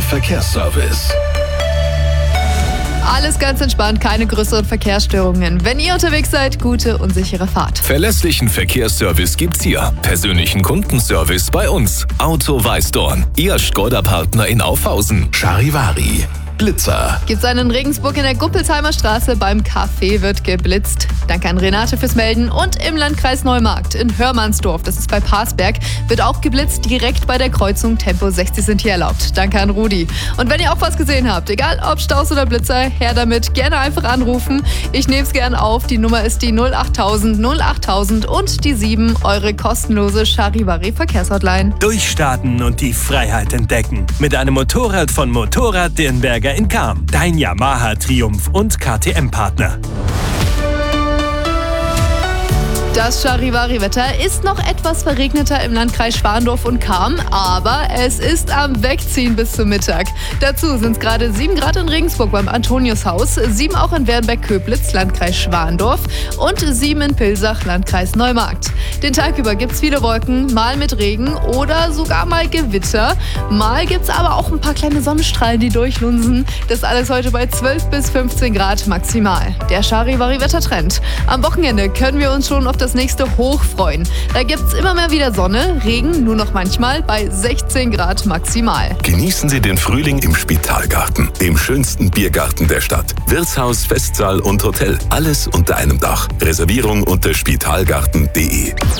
Verkehrsservice. Alles ganz entspannt, keine größeren Verkehrsstörungen. Wenn ihr unterwegs seid, gute und sichere Fahrt. Verlässlichen Verkehrsservice gibt's hier. Persönlichen Kundenservice bei uns. Auto Weißdorn. Ihr Škoda-Partner in Aufhausen. Charivari. Blitzer. Gibt's einen in Regensburg in der Guppelsheimer Straße. Beim Café wird geblitzt. Danke an Renate fürs Melden. Und im Landkreis Neumarkt in Hörmannsdorf, das ist bei Parsberg, wird auch geblitzt. Direkt bei der Kreuzung. Tempo 60 sind hier erlaubt. Danke an Rudi. Und wenn ihr auch was gesehen habt, egal ob Staus oder Blitzer, her damit. Gerne einfach anrufen. Ich nehme es gern auf. Die Nummer ist die 08000 08000 und die 7, eure kostenlose Charivari Verkehrshotline. Durchstarten und die Freiheit entdecken. Mit einem Motorrad von Motorrad Dirnberger in Cham. Dein Yamaha Triumph und KTM-Partner. Das Charivari-Wetter ist noch etwas verregneter im Landkreis Schwandorf und Cham, aber es ist am Wegziehen bis zum Mittag. Dazu sind es gerade 7 Grad in Regensburg beim Antoniushaus, 7 auch in Wernberg-Köblitz, Landkreis Schwandorf und 7 in Pilsach, Landkreis Neumarkt. Den Tag über gibt's viele Wolken, mal mit Regen oder sogar mal Gewitter. Mal gibt's aber auch ein paar kleine Sonnenstrahlen, die durchlunsen. Das alles heute bei 12 bis 15 Grad maximal. Der Charivari-Wettertrend. Am Wochenende können wir uns schon auf das nächste Hoch freuen. Da gibt's immer mehr wieder Sonne, Regen nur noch manchmal bei 16 Grad maximal. Genießen Sie den Frühling im Spitalgarten, dem schönsten Biergarten der Stadt. Wirtshaus, Festsaal und Hotel, alles unter einem Dach. Reservierung unter spitalgarten.de.